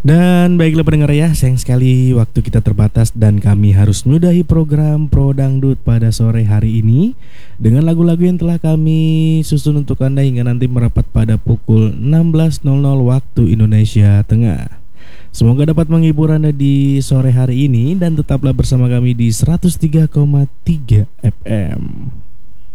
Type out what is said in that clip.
Dan baiklah pendengar ya, sayang sekali waktu kita terbatas dan kami harus menyudahi program Pro Dangdut pada sore hari ini dengan lagu-lagu yang telah kami susun untuk Anda hingga nanti merapat pada pukul 16.00 waktu Indonesia Tengah. Semoga dapat menghibur Anda di sore hari ini dan tetaplah bersama kami di 103,3 FM.